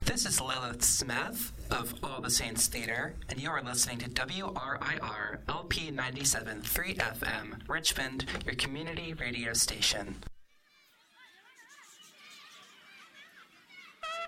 This is Lilith Smith of All the Saints Theater, and you are listening to WRIR LP 97.3 FM, Richmond, your community radio station.